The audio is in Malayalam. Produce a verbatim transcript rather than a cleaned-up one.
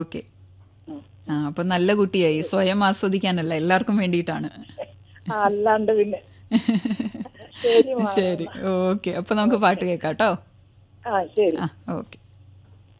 ഓക്കെ. ആ അപ്പൊ നല്ല കുട്ടിയായി. സ്വയം ആസ്വദിക്കാനല്ല, എല്ലാവർക്കും വേണ്ടിയിട്ടാണ്. ആ, അല്ലാണ്ട് പിന്നെ. ശരി മാഡം. ശരി, ഓക്കെ. അപ്പൊ നമുക്ക് പാട്ട് കേൾക്കാം കേട്ടോ. ആ ശരി. ആ ഓക്കെ.